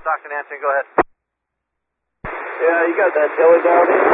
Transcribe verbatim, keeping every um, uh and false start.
Stockton answering, go ahead. Yeah, you got that Tilly down here?